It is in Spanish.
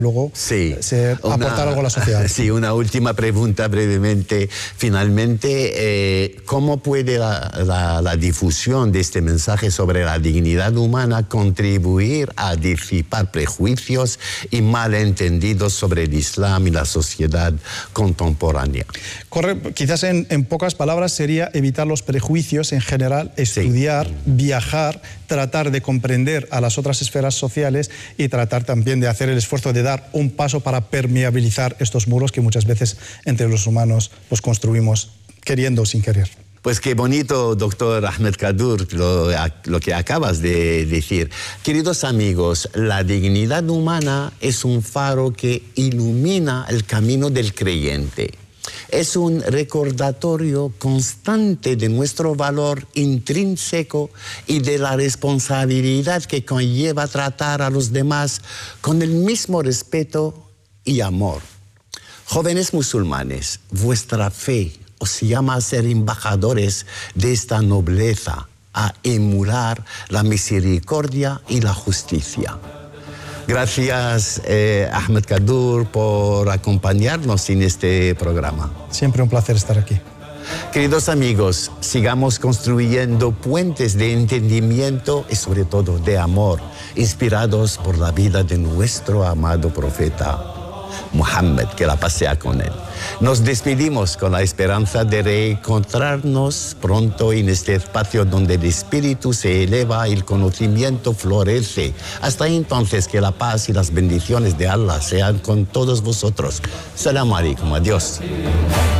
luego aportar algo a la sociedad. Sí, una última pregunta brevemente. Finalmente, ¿cómo puede la difusión de este mensaje sobre la dignidad humana contribuir a disipar prejuicios y malentendidos sobre el Islam y la sociedad contemporánea? Quizás en pocas palabras sería evitar los prejuicios en general, estudiar, viajar, tratar de comprender a las otras esferas sociales y tratar también de hacer el esfuerzo de dar un paso para permeabilizar estos muros que muchas veces entre los humanos los construimos queriendo o sin querer. Pues qué bonito, doctor Ahmed Kaddour, lo que acabas de decir. Queridos amigos, la dignidad humana es un faro que ilumina el camino del creyente. Es un recordatorio constante de nuestro valor intrínseco y de la responsabilidad que conlleva tratar a los demás con el mismo respeto y amor. Jóvenes musulmanes, vuestra fe os llama a ser embajadores de esta nobleza, a emular la misericordia y la justicia. Gracias, Ahmed Kaddour, por acompañarnos en este programa. Siempre un placer estar aquí. Queridos amigos, sigamos construyendo puentes de entendimiento y sobre todo de amor, inspirados por la vida de nuestro amado profeta Muhammad, que la paz sea con él. Nos despedimos con la esperanza de reencontrarnos pronto en este espacio donde el espíritu se eleva y el conocimiento florece. Hasta entonces, que la paz y las bendiciones de Allah sean con todos vosotros. Salam alaikum, adiós.